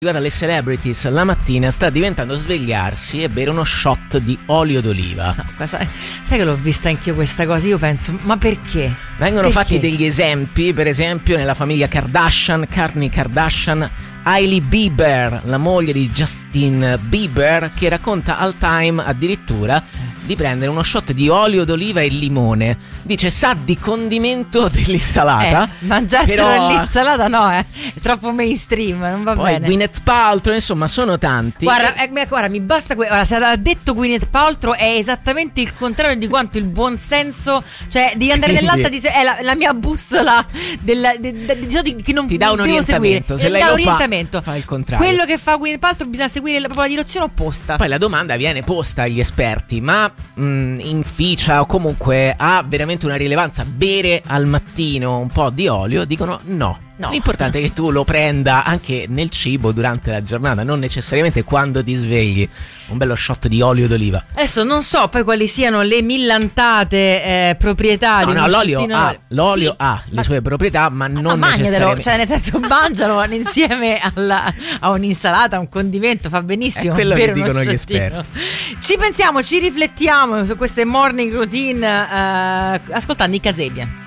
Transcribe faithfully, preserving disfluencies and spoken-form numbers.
Guarda, le celebrities la mattina sta diventando svegliarsi e bere uno shot di olio d'oliva. No, sai, sai che l'ho vista anch'io questa cosa, io penso, ma perché? Vengono perché? fatti degli esempi, per esempio nella famiglia Kardashian, Kourtney Kardashian, Hailey Bieber, la moglie di Justin Bieber, che racconta al Time addirittura di prendere uno shot di olio d'oliva e limone. Dice sa di condimento dell'insalata. Eh, mangiarselo però... nell'insalata no, eh. È troppo mainstream, non va Poi bene. Gwyneth Paltrow, insomma, sono tanti. Guarda, eh, guarda, mi basta que- Ora, se ha detto Gwyneth Paltrow è esattamente il contrario di quanto il buon senso, cioè di andare Quindi... nell'alta di se- è la, la mia bussola del, de, de, de, di, che non ti dà un devo orientamento. seguire. Se Mi lei dà lo l'orientamento. fa, fa il contrario. Quello che fa Gwyneth Paltrow bisogna seguire la, proprio la direzione opposta. Poi la domanda viene posta agli esperti: ma mh, inficia o comunque ha veramente una rilevanza bere al mattino un po' di olio? Dicono no. No. L'importante è che tu lo prenda anche nel cibo durante la giornata, non necessariamente quando ti svegli. Un bello shot di olio d'oliva. Adesso non so poi quali siano le millantate eh, proprietà no, di no, l'olio scettino... ha, l'olio sì, ha le ma... sue proprietà, ma non ma necessariamente. Cioè, nel senso, mangialo insieme alla, a un'insalata, a un condimento, fa benissimo. È quello che dicono gli esperti. Ci pensiamo, ci riflettiamo su queste morning routine eh, ascoltando i Kasabian.